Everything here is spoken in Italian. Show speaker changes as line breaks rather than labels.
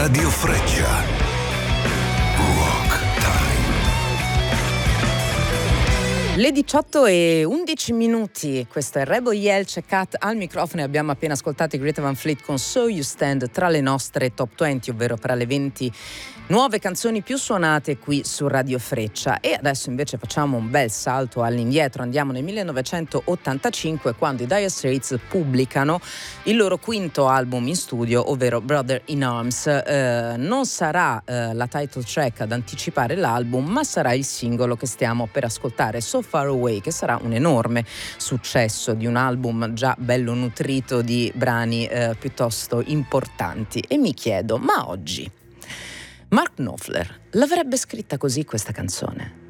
Radio Freccia. Rock Time.
Le 18:11, questo è Rebel Yell, c'è Kat al microfono e abbiamo appena ascoltato i Greta Van Fleet con So You Stand tra le nostre top 20, ovvero tra le 20 nuove canzoni più suonate qui su Radio Freccia. E adesso invece facciamo un bel salto all'indietro, andiamo nel 1985 quando i Dire Straits pubblicano il loro quinto album in studio, ovvero Brother in Arms. Non sarà la title track ad anticipare l'album, ma sarà il singolo che stiamo per ascoltare, So Far Away, che sarà un enorme successo di un album già bello nutrito di brani piuttosto importanti. E mi chiedo, ma oggi Mark Knopfler l'avrebbe scritta così questa canzone?